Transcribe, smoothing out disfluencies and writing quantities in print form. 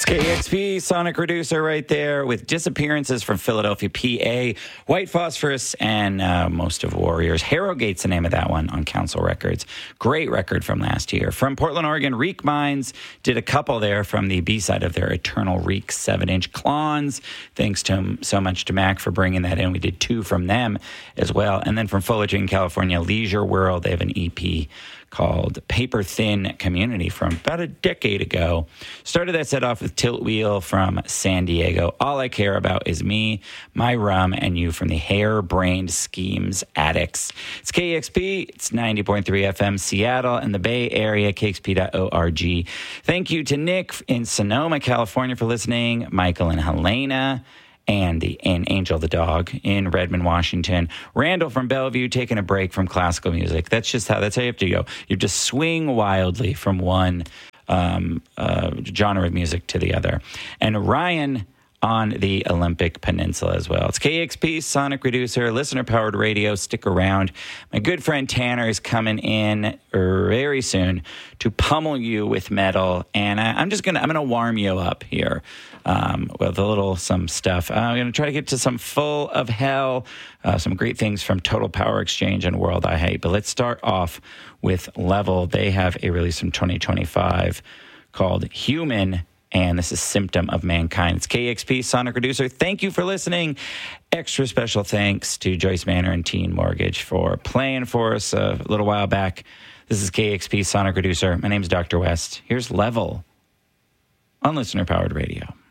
KXP, Sonic Reducer right there with Disappearances from Philadelphia, PA, White Phosphorus, and Most of Warriors. Harrowgate's the name of that one on Council Records. Great record from last year. From Portland, Oregon, Reek Minds did a couple there from the B-side of their Eternal Reek 7-inch Clones. Thanks to so much to Mac for bringing that in. We did two from them as well. And then from Fullerton, California, Leisure World, they have an EP called Paper Thin Community from about a decade ago. Started that set off with Tilt Wheel from San Diego. All I Care About Is Me, My Rum, and You from the Hair-Brained Schemes Addicts. It's KXP. It's 90.3 FM Seattle and the Bay Area, kxp.org. Thank you to Nick in Sonoma, California for listening, Michael and Helena, and Angel the dog in Redmond, Washington. Randall from Bellevue taking a break from classical music. That's how you have to go. You just swing wildly from one genre of music to the other. And Ryan on the Olympic Peninsula as well. It's KXP, Sonic Reducer, listener-powered radio. Stick around. My good friend Tanner is coming in very soon to pummel you with metal, and I'm gonna warm you up here with some stuff. I'm gonna try to get to some Full of Hell, some great things from Total Power Exchange and World I Hate. But let's start off with Level. They have a release from 2025 called Human, and this is Symptom of Mankind. It's KXP, Sonic Reducer. Thank you for listening. Extra special thanks to Joyce Manor and Teen Mortgage for playing for us a little while back. This is KXP, Sonic Reducer. My name is Dr. West. Here's Level on Listener Powered Radio.